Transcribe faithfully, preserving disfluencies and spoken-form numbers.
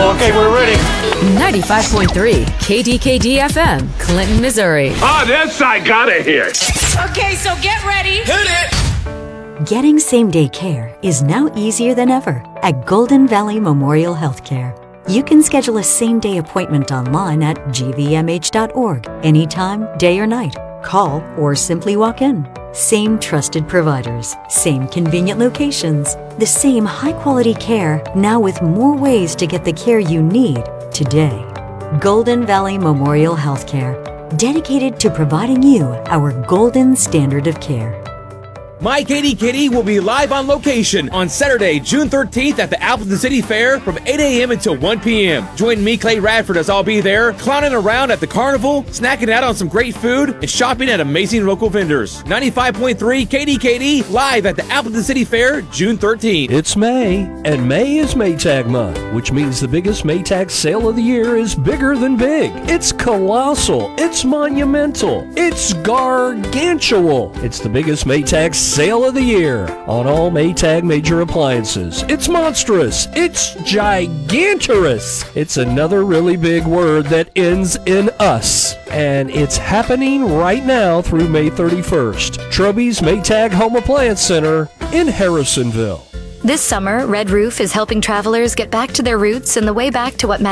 Okay, we're ready. ninety-five point three K D K D F M, Clinton, Missouri. Oh, this I gotta hear. Okay, so get ready. Hit it. Getting same-day care is now easier than ever at Golden Valley Memorial Healthcare. You can schedule a same-day appointment online at g v m h dot org anytime, day or night. Call or simply walk in. Same trusted providers, same convenient locations, the same high-quality care, now with more ways to get the care you need today. Golden Valley Memorial Healthcare, dedicated to providing you our golden standard of care. My Katie Kitty will be live on location on Saturday, June thirteenth at the Appleton City Fair from eight a.m. until one p.m. Join me, Clay Radford, as I'll be there, clowning around at the carnival, snacking out on some great food, and shopping at amazing local vendors. ninety-five point three K D K D, live at the Appleton City Fair, June thirteenth. It's May, and May is Maytag month, which means the biggest Maytag sale of the year is bigger than big. It's colossal. It's monumental. It's gargantual. It's the biggest Maytag sale of the year on all Maytag major appliances. It's monstrous. It's gigantorous. It's another really big word that ends in us. And it's happening right now through May thirty-first. Trubby's Maytag Home Appliance Center in Harrisonville. This summer, Red Roof is helping travelers get back to their roots and the way back to what matters.